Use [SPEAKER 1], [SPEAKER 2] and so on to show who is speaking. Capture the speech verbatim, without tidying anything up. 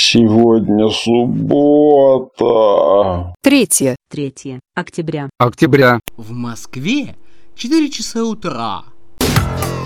[SPEAKER 1] Сегодня суббота.
[SPEAKER 2] Третье.
[SPEAKER 3] Третье октября.
[SPEAKER 4] Октября.
[SPEAKER 5] В Москве четыре часа утра.